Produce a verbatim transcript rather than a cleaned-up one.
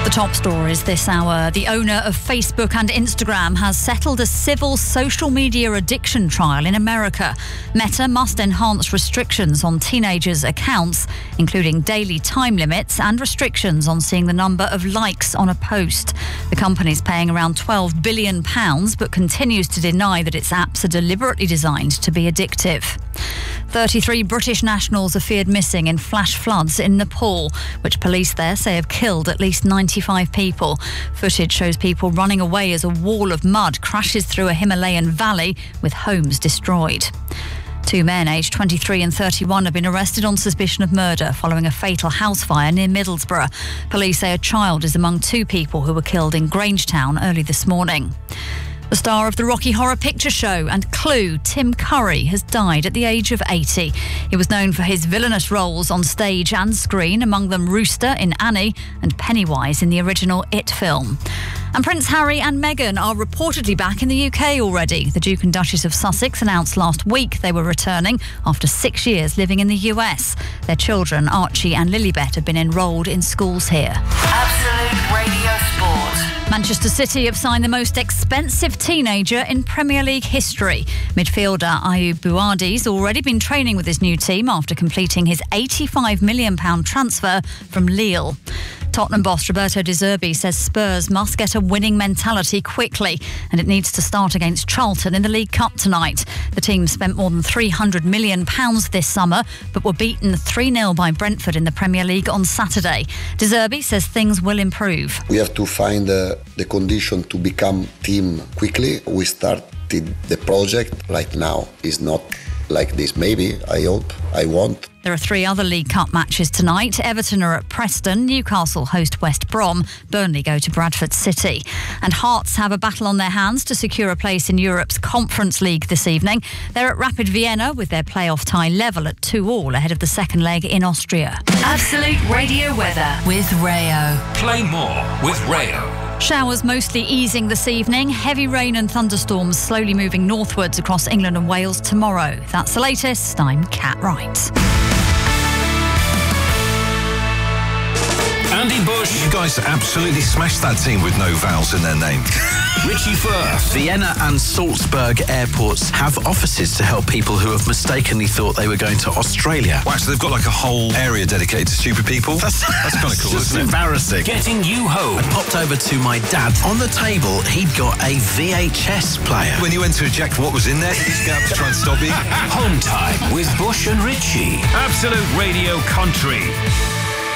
The top stories this hour. The owner of Facebook and Instagram has settled a civil social media addiction trial in America. Meta must enhance restrictions on teenagers' accounts, including daily time limits and restrictions on seeing the number of likes on a post. The company's paying around twelve billion pounds, but continues to deny that its apps are deliberately designed to be addictive. thirty-three British nationals are feared missing in flash floods in Nepal, which police there say have killed at least ninety-five people. Footage shows people running away as a wall of mud crashes through a Himalayan valley, with homes destroyed. Two men aged twenty-three and thirty-one have been arrested on suspicion of murder following a fatal house fire near Middlesbrough. Police say a child is among two people who were killed in Grangetown early this morning. The star of the Rocky Horror Picture Show and Clue, Tim Curry, has died at the age of eighty. He was known for his villainous roles on stage and screen, among them Rooster in Annie and Pennywise in the original It film. And Prince Harry and Meghan are reportedly back in the U K already. The Duke and Duchess of Sussex announced last week they were returning after six years living in the U S. Their children, Archie and Lilibet, have been enrolled in schools here. Absolute Radio Sport. Manchester City have signed the most expensive teenager in Premier League history. Midfielder Ayoub Buadi's already been training with his new team after completing his eighty-five million pounds transfer from Lille. Tottenham boss Roberto De Zerbi says Spurs must get a winning mentality quickly, and it needs to start against Charlton in the League Cup tonight. The team spent more than three hundred million pounds this summer, but were beaten three nil by Brentford in the Premier League on Saturday. De Zerbi says things will improve. We have to find uh, the condition to become team quickly. We started the project right now. It's not like this. Maybe, I hope, I want. There are three other League Cup matches tonight. Everton are at Preston, Newcastle host West Brom, Burnley go to Bradford City. And Hearts have a battle on their hands to secure a place in Europe's Conference League this evening. They're at Rapid Vienna with their playoff tie level at two all ahead of the second leg in Austria. Absolute Radio weather with Rayo. Play more with Rayo. Showers mostly easing this evening. Heavy rain and thunderstorms slowly moving northwards across England and Wales tomorrow. That's the latest. I'm Kat Wright. Andy Bush. You guys absolutely smashed that team with no vowels in their name. Richie Firth. Vienna and Salzburg airports have offices to help people who have mistakenly thought they were going to Australia. Wow, so they've got like a whole area dedicated to stupid people? That's, that's kind of cool, just isn't it? Embarrassing. Getting you home. I popped over to my dad. On the table, he'd got a V H S player. When you went to eject what was in there, you used to have to try and stop you. Home time with Bush and Richie. Absolute Radio Country.